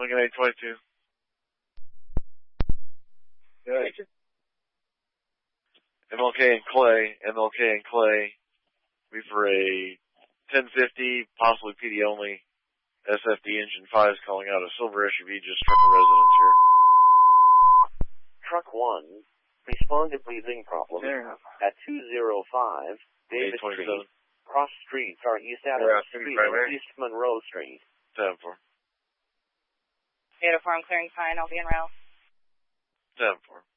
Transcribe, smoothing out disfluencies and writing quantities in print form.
Lincoln 822. Good. MLK and Clay. Be for a 1050, possibly PD only. SFD engine 5 is calling out a silver SUV, just struck a residence here. Truck 1, respond to breathing problems at 205 David Street. Cross streets are East Adams Street and East Monroe Street. 7-4. 804, I'm clearing fine. I'll be en route. 7-4.